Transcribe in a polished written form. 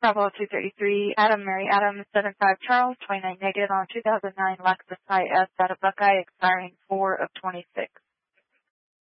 Bravo 233, Adam, Mary Adam, 75 Charles, 29 negative on 2009 Lexus IS out of Buckeye, expiring 4 of 26.